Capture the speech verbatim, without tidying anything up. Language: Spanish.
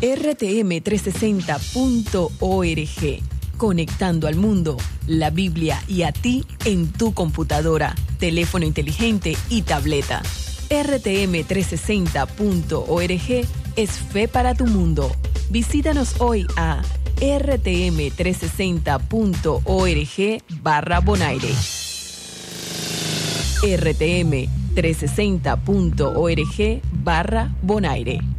R T M trescientos sesenta punto org. Conectando al mundo, la Biblia y a ti en tu computadora, teléfono inteligente y tableta. R T M trescientos sesenta punto org es fe para tu mundo. Visítanos hoy a R T M trescientos sesenta punto org barra Bonaire. R T M trescientos sesenta punto org barra Bonaire.